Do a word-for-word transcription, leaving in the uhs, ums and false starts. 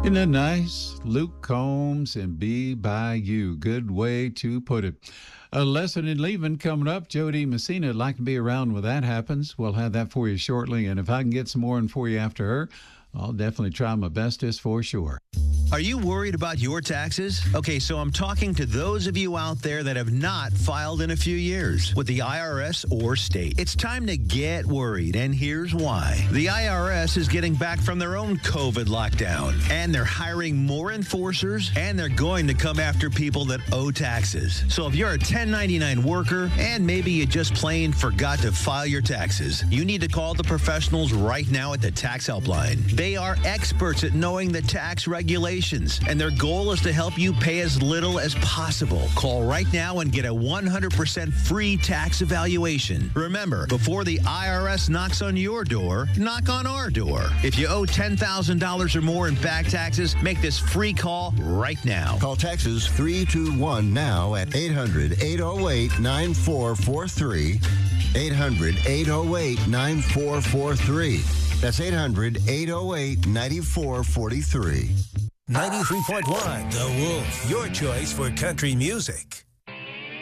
Isn't that nice? Luke Combs and Be By You. Good way to put it. A lesson in leaving coming up. Jody Messina would like to be around when that happens. We'll have that for you shortly. And if I can get some more in for you after her, I'll definitely try my bestest for sure. Are you worried about your taxes? Okay, so I'm talking to those of you out there that have not filed in a few years with the I R S or state. It's time to get worried, and here's why. The I R S is getting back from their own COVID lockdown, and they're hiring more enforcers, and they're going to come after people that owe taxes. So if you're a ten ninety-nine worker, and maybe you just plain forgot to file your taxes, you need to call the professionals right now at the Tax Helpline. They are experts at knowing the tax regulations, and their goal is to help you pay as little as possible. Call right now and get a one hundred percent free tax evaluation. Remember, before the I R S knocks on your door, knock on our door. If you owe ten thousand dollars or more in back taxes, make this free call right now. Call Taxes three two one now at eight hundred, eight oh eight, nine four four three. eight hundred, eight oh eight, nine four four three. That's eight hundred, eight oh eight, nine four four three. ninety-three point one The Wolf, your choice for country music.